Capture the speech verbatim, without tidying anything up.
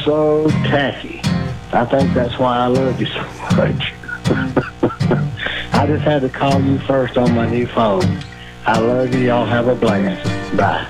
so tacky. I think that's why I love you so much. I just had to call you first on my new phone. I love you. Y'all have a blast. Bye.